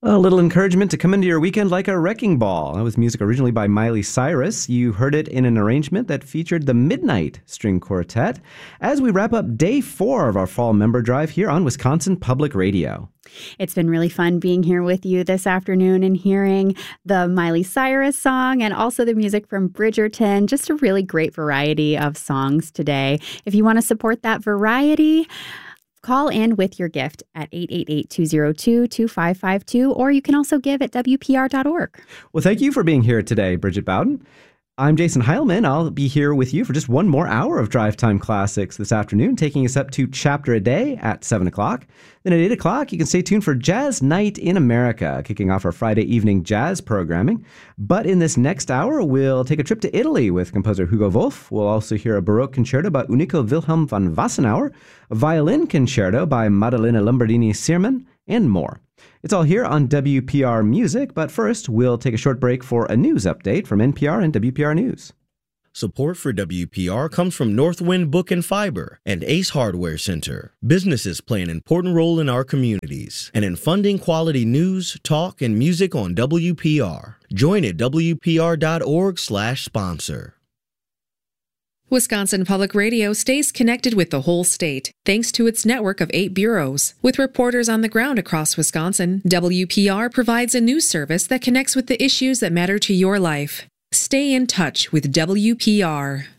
A little encouragement to come into your weekend like a wrecking ball. That was music originally by Miley Cyrus. You heard it in an arrangement that featured the Midnight String Quartet as we wrap up day 4 of our fall member drive here on Wisconsin Public Radio. It's been really fun being here with you this afternoon and hearing the Miley Cyrus song and also the music from Bridgerton. Just a really great variety of songs today. If you want to support that variety, call in with your gift at 888-202-2552, or you can also give at WPR.org. Well, thank you for being here today, Bridget Bowden. I'm Jason Heilman. I'll be here with you for just one more hour of Drive Time Classics this afternoon, taking us up to Chapter a Day at 7 o'clock. Then at 8 o'clock, you can stay tuned for Jazz Night in America, kicking off our Friday evening jazz programming. But in this next hour, we'll take a trip to Italy with composer Hugo Wolf. We'll also hear a Baroque concerto by Unico Wilhelm van Wassenaar, a violin concerto by Maddalena Lombardini-Sirman, and more. It's all here on WPR Music, but first, we'll take a short break for a news update from NPR and WPR News. Support for WPR comes from Northwind Book and Fiber and Ace Hardware Center. Businesses play an important role in our communities and in funding quality news, talk, and music on WPR. Join at WPR.org/sponsor. Wisconsin Public Radio stays connected with the whole state, thanks to its network of 8 bureaus. With reporters on the ground across Wisconsin, WPR provides a news service that connects with the issues that matter to your life. Stay in touch with WPR.